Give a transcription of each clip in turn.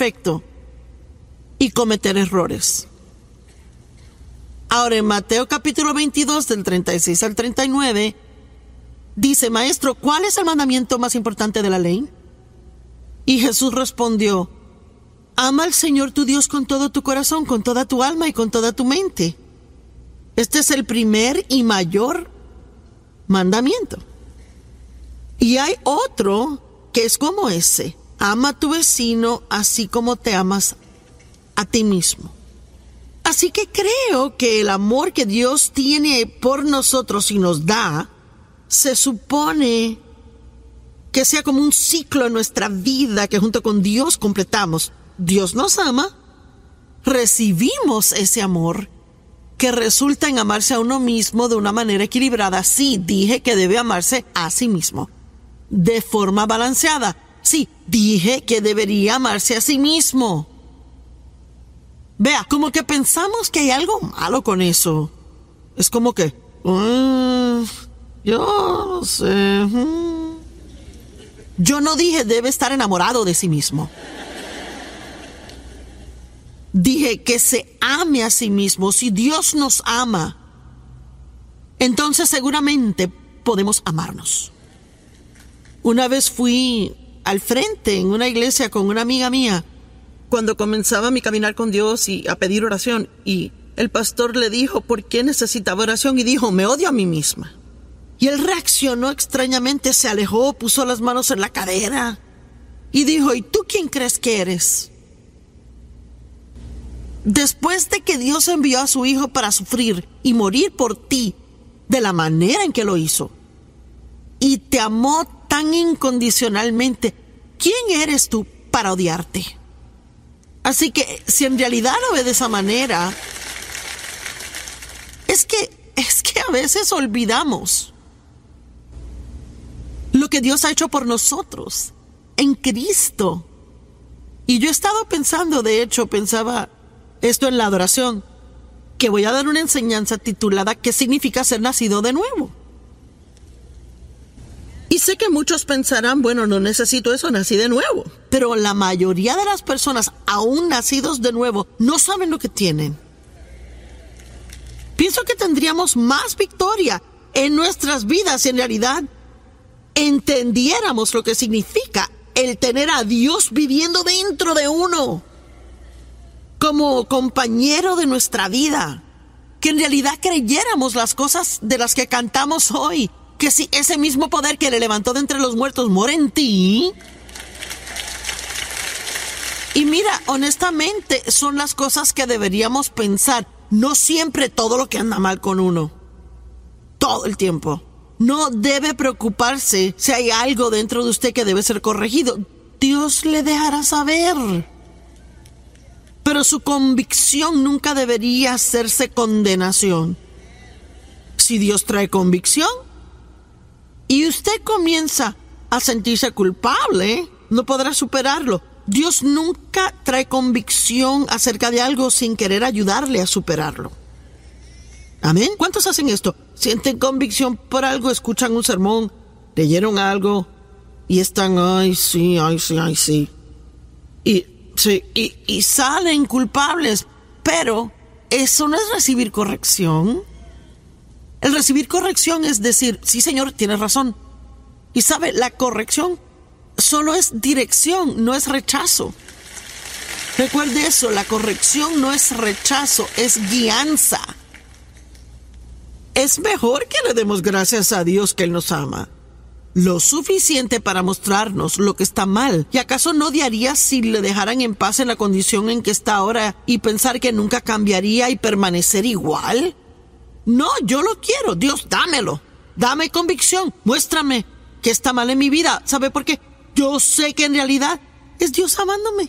perfecto y cometer errores. Ahora en Mateo capítulo 22 del 36 al 39 dice: Maestro, ¿cuál es el mandamiento más importante de la ley? Y Jesús respondió: ama al Señor tu Dios con todo tu corazón, con toda tu alma y con toda tu mente. Este es el primer y mayor mandamiento. Y hay otro que es como ese: ama a tu vecino así como te amas a ti mismo. Así que creo que el amor que Dios tiene por nosotros y nos da, se supone que sea como un ciclo en nuestra vida que junto con Dios completamos. Dios nos ama, recibimos ese amor que resulta en amarse a uno mismo de una manera equilibrada. Sí, dije que debe amarse a sí mismo de forma balanceada. Sí, dije que debería amarse a sí mismo. Vea, como que pensamos que hay algo malo con eso. Es como que, yo no sé. Yo no dije debe estar enamorado de sí mismo. Dije que se ame a sí mismo. Si Dios nos ama, entonces seguramente podemos amarnos. Una vez fui al frente en una iglesia con una amiga mía cuando comenzaba mi caminar con Dios y a pedir oración, y el pastor le dijo por qué necesitaba oración y dijo: me odio a mí misma. Y él reaccionó extrañamente, se alejó, puso las manos en la cadera y dijo: ¿y tú quién crees que eres? Después de que Dios envió a su Hijo para sufrir y morir por ti de la manera en que lo hizo, y te amó tan incondicionalmente, ¿quién eres tú para odiarte? Así que si en realidad lo ve de esa manera, es que a veces olvidamos lo que Dios ha hecho por nosotros en Cristo. Y yo he estado pensando, de hecho, pensaba esto en la adoración, que voy a dar una enseñanza titulada ¿qué significa ser nacido de nuevo? Y sé que muchos pensarán: bueno, no necesito eso, nací de nuevo. Pero la mayoría de las personas, aún nacidos de nuevo, no saben lo que tienen. Pienso que tendríamos más victoria en nuestras vidas si en realidad entendiéramos lo que significa el tener a Dios viviendo dentro de uno, como compañero de nuestra vida. Que en realidad creyéramos las cosas de las que cantamos hoy, que si ese mismo poder que le levantó de entre los muertos mora en ti. Y mira, honestamente, son las cosas que deberíamos pensar. No siempre todo lo que anda mal con uno, todo el tiempo. No debe preocuparse si hay algo dentro de usted que debe ser corregido. Dios le dejará saber. Pero su convicción nunca debería hacerse condenación. Si Dios trae convicción y usted comienza a sentirse culpable, no podrá superarlo. Dios nunca trae convicción acerca de algo sin querer ayudarle a superarlo. ¿Amén? ¿Cuántos hacen esto? Sienten convicción por algo, escuchan un sermón, leyeron algo y están, ay sí. Y salen culpables. Pero eso no es recibir corrección. El recibir corrección es decir: sí, Señor, tienes razón. Y sabe, la corrección solo es dirección, no es rechazo. Recuerde eso, la corrección no es rechazo, es guianza. Es mejor que le demos gracias a Dios que Él nos ama lo suficiente para mostrarnos lo que está mal. ¿Y acaso no odiaría si le dejaran en paz en la condición en que está ahora y pensar que nunca cambiaría y permanecer igual? No, yo lo quiero. Dios, dámelo. Dame convicción. Muéstrame que está mal en mi vida. ¿Sabe por qué? Yo sé que en realidad es Dios amándome.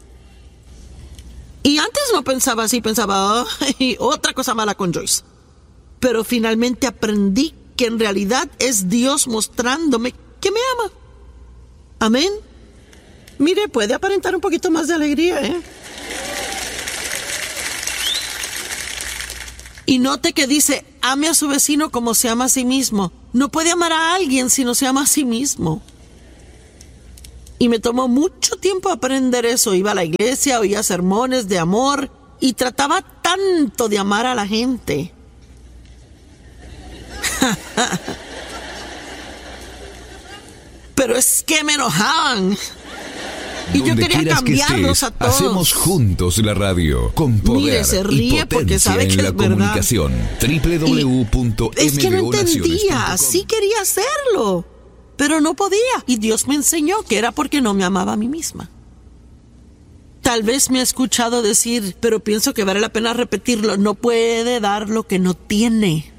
Y antes no pensaba así, pensaba, otra cosa mala con Joyce. Pero finalmente aprendí que en realidad es Dios mostrándome que me ama. Amén. Mire, puede aparentar un poquito más de alegría, ¿eh? Y note que dice: ame a su vecino como se ama a sí mismo. No puede amar a alguien si no se ama a sí mismo. Y me tomó mucho tiempo aprender eso. Iba a la iglesia, oía sermones de amor y trataba tanto de amar a la gente. Pero es que me enojaban. Y yo quería cambiarlos a todos. Hacemos juntos la radio con poder. Mire, se ríe y porque sabe que en la es verdad. comunicación. www.mbonaciones.com. Es que no entendía, sí quería hacerlo, pero no podía. Y Dios me enseñó que era porque no me amaba a mí misma. Tal vez me ha escuchado decir, pero pienso que vale la pena repetirlo, no puede dar lo que no tiene.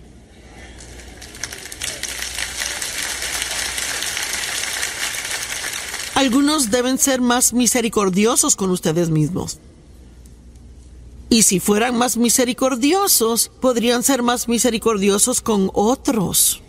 Algunos deben ser más misericordiosos con ustedes mismos. Y si fueran más misericordiosos, podrían ser más misericordiosos con otros.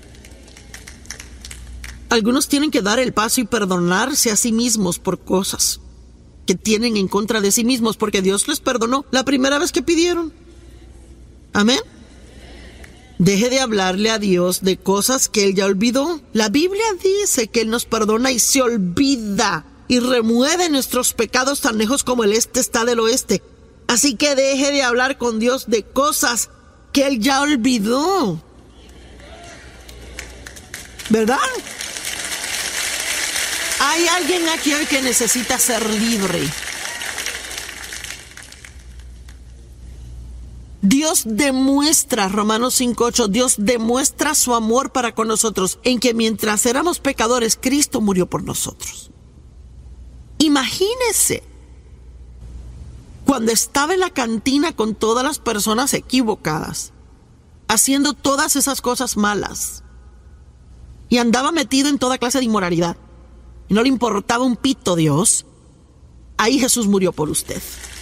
Algunos tienen que dar el paso y perdonarse a sí mismos por cosas que tienen en contra de sí mismos, porque Dios les perdonó la primera vez que pidieron. Amén. Deje de hablarle a Dios de cosas que Él ya olvidó. La Biblia dice que Él nos perdona y se olvida y remueve nuestros pecados tan lejos como el este está del oeste. Así que deje de hablar con Dios de cosas que Él ya olvidó. ¿Verdad? Hay alguien aquí hoy que necesita ser libre. Dios demuestra, Romanos 5:8, Dios demuestra su amor para con nosotros en que mientras éramos pecadores, Cristo murió por nosotros. Imagínese cuando estaba en la cantina con todas las personas equivocadas, haciendo todas esas cosas malas, y andaba metido en toda clase de inmoralidad, y no le importaba un pito Dios. Ahí Jesús murió por usted.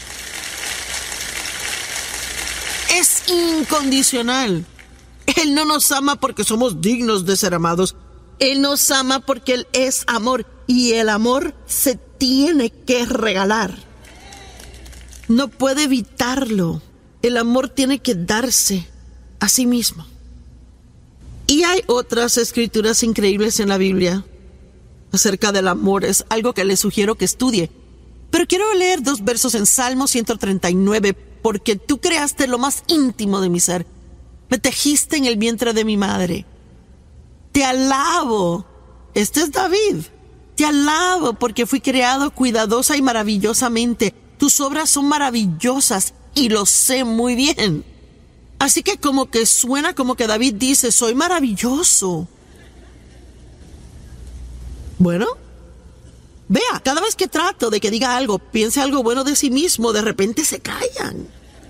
Es incondicional. Él no nos ama porque somos dignos de ser amados. Él nos ama porque Él es amor. Y el amor se tiene que regalar. No puede evitarlo. El amor tiene que darse a sí mismo. Y hay otras escrituras increíbles en la Biblia acerca del amor. Es algo que le sugiero que estudie. Pero quiero leer 2 versos en Salmo 139. Porque tú creaste lo más íntimo de mi ser. Me tejiste en el vientre de mi madre. Te alabo. Este es David. Te alabo porque fui creado cuidadosa y maravillosamente. Tus obras son maravillosas y lo sé muy bien. Así que como que suena como que David dice, soy maravilloso. Bueno, vea, cada vez que trato de que diga algo, piense algo bueno de sí mismo, de repente se callan.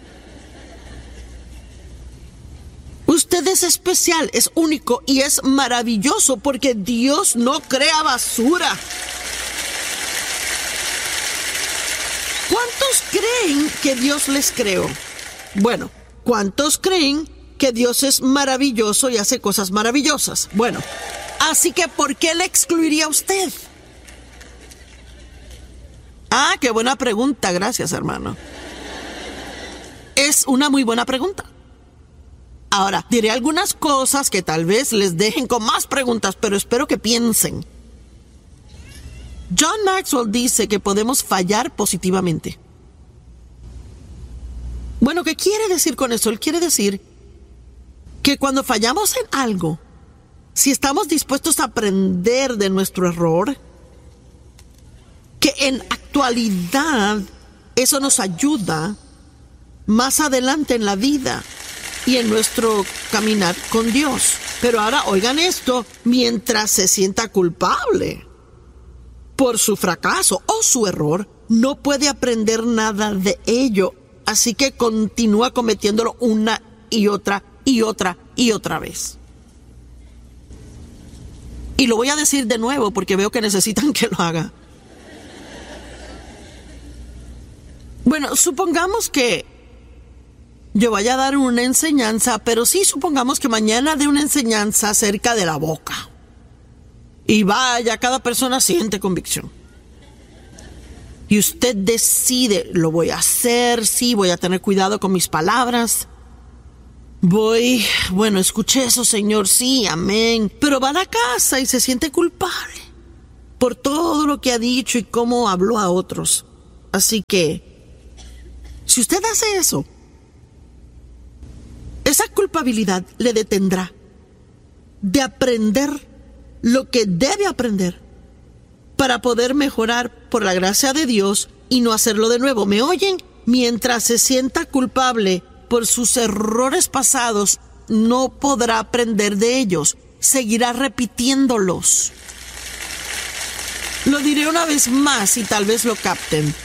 Usted es especial, es único y es maravilloso porque Dios no crea basura. ¿Cuántos creen que Dios les creó? Bueno, ¿cuántos creen que Dios es maravilloso y hace cosas maravillosas? Bueno, así que ¿por qué le excluiría a usted? Ah, qué buena pregunta, gracias, hermano. Es una muy buena pregunta. Ahora, diré algunas cosas que tal vez les dejen con más preguntas, pero espero que piensen. John Maxwell dice que podemos fallar positivamente. Bueno, ¿qué quiere decir con eso? Él quiere decir que cuando fallamos en algo, si estamos dispuestos a aprender de nuestro error, que en actualidad eso nos ayuda más adelante en la vida y en nuestro caminar con Dios. Pero ahora oigan esto, mientras se sienta culpable por su fracaso o su error, no puede aprender nada de ello. Así que continúa cometiéndolo una y otra y otra y otra vez. Y lo voy a decir de nuevo porque veo que necesitan que lo haga. Bueno, supongamos que yo vaya a dar una enseñanza, pero sí supongamos que mañana dé una enseñanza acerca de la boca. Y vaya, cada persona siente convicción. Y usted decide, lo voy a hacer, sí, voy a tener cuidado con mis palabras. Bueno, escuché eso, Señor, sí, amén. Pero va a la casa y se siente culpable por todo lo que ha dicho y cómo habló a otros. Así que, si usted hace eso, esa culpabilidad le detendrá de aprender lo que debe aprender para poder mejorar por la gracia de Dios y no hacerlo de nuevo. ¿Me oyen? Mientras se sienta culpable por sus errores pasados, no podrá aprender de ellos. Seguirá repitiéndolos. Lo diré una vez más y tal vez lo capten.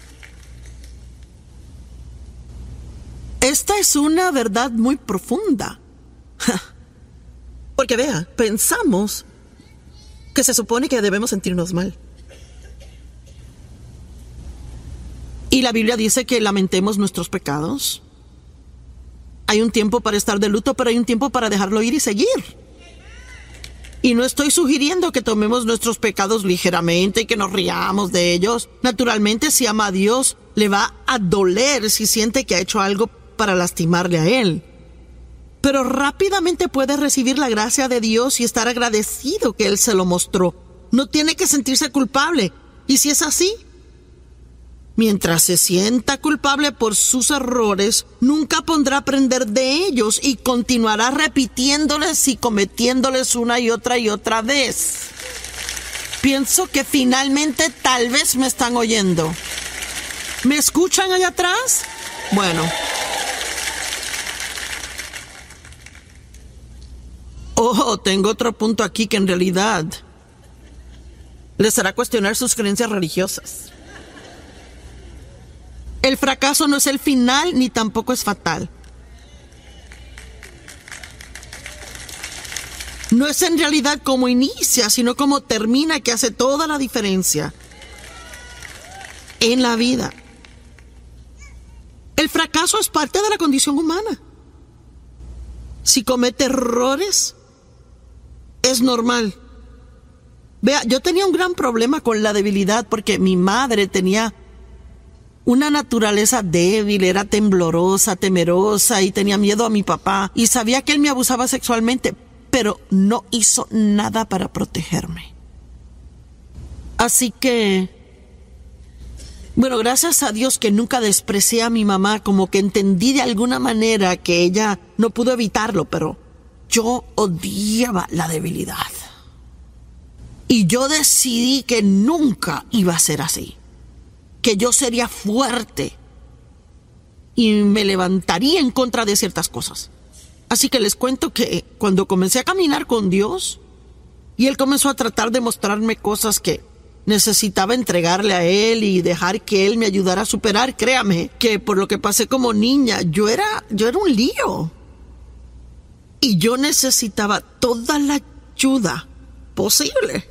Esta es una verdad muy profunda. Porque vea, pensamos que se supone que debemos sentirnos mal. Y la Biblia dice que lamentemos nuestros pecados. Hay un tiempo para estar de luto, pero hay un tiempo para dejarlo ir y seguir. Y no estoy sugiriendo que tomemos nuestros pecados ligeramente y que nos riamos de ellos. Naturalmente, si ama a Dios, le va a doler si siente que ha hecho algo para lastimarle a Él. Pero rápidamente puede recibir la gracia de Dios y estar agradecido que Él se lo mostró. No tiene que sentirse culpable. Y si es así, mientras se sienta culpable por sus errores, nunca podrá aprender de ellos y continuará repitiéndoles y cometiéndoles una y otra vez. Pienso que finalmente tal vez me están oyendo. ¿Me escuchan allá atrás? Bueno. Oh, tengo otro punto aquí que en realidad les hará cuestionar sus creencias religiosas. El fracaso no es el final ni tampoco es fatal. No es en realidad cómo inicia, sino cómo termina que hace toda la diferencia en la vida. El fracaso es parte de la condición humana. Si comete errores, es normal. Vea, yo tenía un gran problema con la debilidad porque mi madre tenía una naturaleza débil, era temblorosa, temerosa y tenía miedo a mi papá y sabía que él me abusaba sexualmente, pero no hizo nada para protegerme. Así que, bueno, gracias a Dios que nunca desprecié a mi mamá, como que entendí de alguna manera que ella no pudo evitarlo, pero yo odiaba la debilidad. Y yo decidí que nunca iba a ser así. Que yo sería fuerte y me levantaría en contra de ciertas cosas. Así que les cuento que cuando comencé a caminar con Dios y Él comenzó a tratar de mostrarme cosas que necesitaba entregarle a Él y dejar que Él me ayudara a superar, créame que por lo que pasé como niña, yo era un lío. Y yo necesitaba toda la ayuda posible.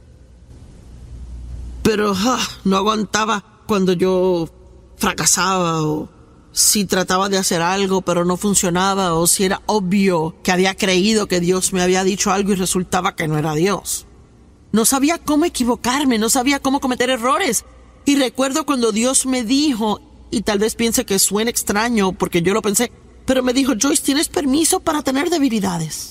Pero no aguantaba cuando yo fracasaba o si trataba de hacer algo pero no funcionaba o si era obvio que había creído que Dios me había dicho algo y resultaba que no era Dios. No sabía cómo equivocarme, no sabía cómo cometer errores. Y recuerdo cuando Dios me dijo, y tal vez piense que suena extraño porque yo lo pensé, pero me dijo, Joyce, tienes permiso para tener debilidades.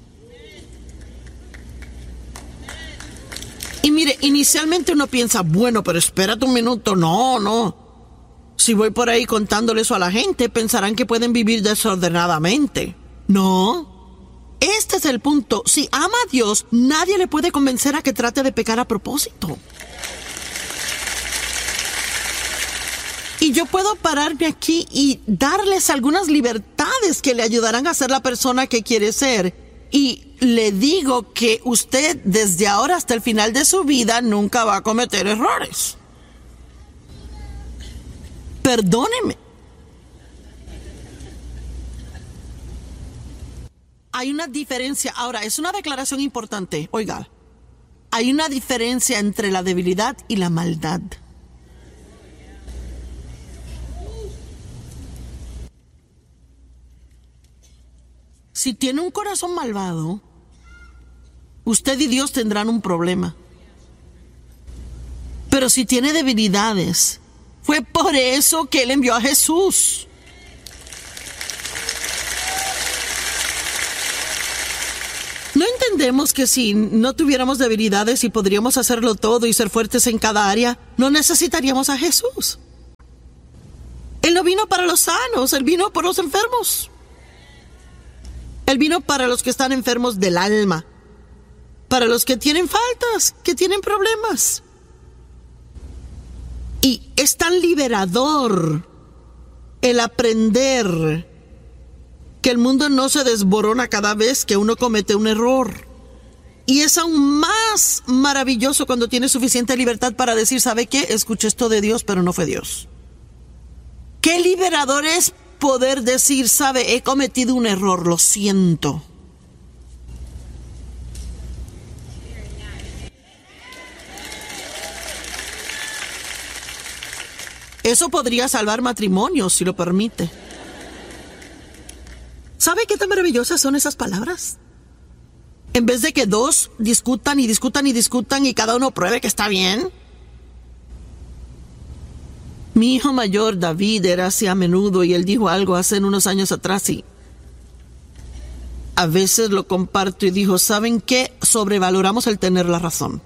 Y mire, inicialmente uno piensa, bueno, pero espérate un minuto, no. Si voy por ahí contándole eso a la gente, pensarán que pueden vivir desordenadamente. No. Este es el punto. Si ama a Dios, nadie le puede convencer a que trate de pecar a propósito. Y yo puedo pararme aquí y darles algunas libertades que le ayudarán a ser la persona que quiere ser. Y le digo que usted desde ahora hasta el final de su vida nunca va a cometer errores. Perdóneme. Hay una diferencia. Ahora, es una declaración importante. Oiga, hay una diferencia entre la debilidad y la maldad. Si tiene un corazón malvado, usted y Dios tendrán un problema. Pero si tiene debilidades, fue por eso que Él envió a Jesús. No creemos que si no tuviéramos debilidades y podríamos hacerlo todo y ser fuertes en cada área, no necesitaríamos a Jesús. Él no vino para los sanos, Él vino por los enfermos. Él vino para los que están enfermos del alma, para los que tienen faltas, que tienen problemas. Y es tan liberador el aprender que el mundo no se desborona cada vez que uno comete un error. Y es aún más maravilloso cuando tienes suficiente libertad para decir, ¿sabe qué? Escuché esto de Dios, pero no fue Dios. Qué liberador es poder decir, ¿sabe? He cometido un error, lo siento. Eso podría salvar matrimonios, si lo permite. ¿Sabe qué tan maravillosas son esas palabras? En vez de que dos discutan y discutan y discutan y cada uno pruebe que está bien. Mi hijo mayor, David, era así a menudo y él dijo algo hace unos años atrás y a veces lo comparto y dijo, ¿saben qué? Sobrevaloramos el tener la razón.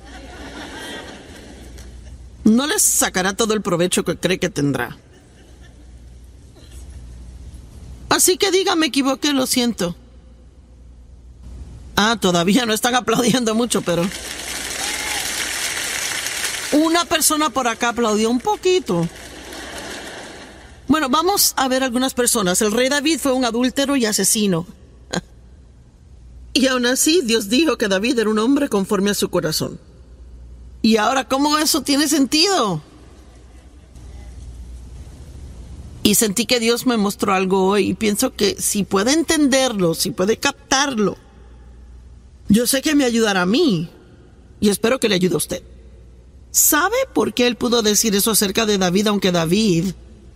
No les sacará todo el provecho que cree que tendrá. Así que diga, me equivoqué, lo siento. Todavía no están aplaudiendo mucho, pero una persona por acá aplaudió un poquito. Bueno, vamos a ver algunas personas. El rey David fue un adúltero y asesino. Y aún así, Dios dijo que David era un hombre conforme a su corazón. Y ahora, ¿cómo eso tiene sentido? Y sentí que Dios me mostró algo hoy y pienso que si puede entenderlo, si puede captarlo, yo sé que me ayudará a mí y espero que le ayude a usted. ¿Sabe por qué él pudo decir eso acerca de David, aunque David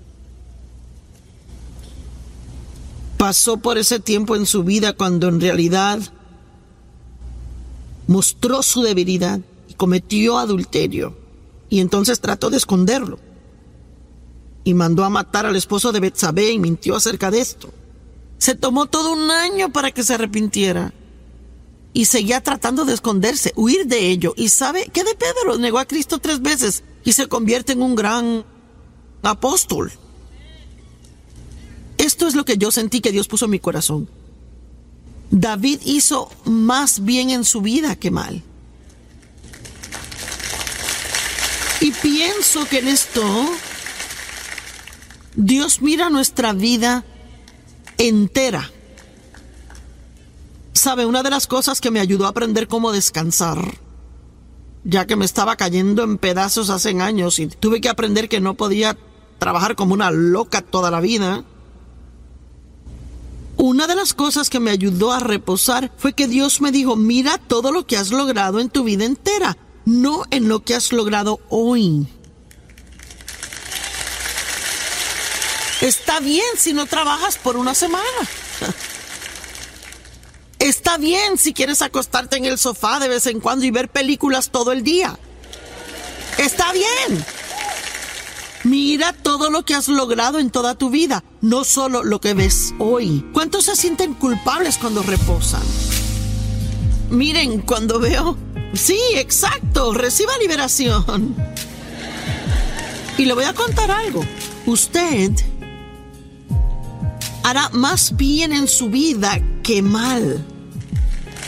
pasó por ese tiempo en su vida cuando en realidad mostró su debilidad y cometió adulterio y entonces trató de esconderlo? Y mandó a matar al esposo de Betsabé y mintió acerca de esto. Se tomó todo un año para que se arrepintiera. Y seguía tratando de esconderse, huir de ello. ¿Y sabe qué de Pedro? Negó a Cristo 3 veces y se convierte en un gran apóstol. Esto es lo que yo sentí que Dios puso en mi corazón. David hizo más bien en su vida que mal. Y pienso que en esto Dios mira nuestra vida entera. ¿Sabe? Una de las cosas que me ayudó a aprender cómo descansar, ya que me estaba cayendo en pedazos hace años y tuve que aprender que no podía trabajar como una loca toda la vida. Una de las cosas que me ayudó a reposar fue que Dios me dijo, mira todo lo que has logrado en tu vida entera, no en lo que has logrado hoy. Está bien si no trabajas por una semana. Está bien si quieres acostarte en el sofá de vez en cuando y ver películas todo el día. Está bien. Mira todo lo que has logrado en toda tu vida, no solo lo que ves hoy. ¿Cuántos se sienten culpables cuando reposan? Miren, cuando veo... Sí, exacto, reciba liberación. Y le voy a contar algo. Usted hará más bien en su vida que mal.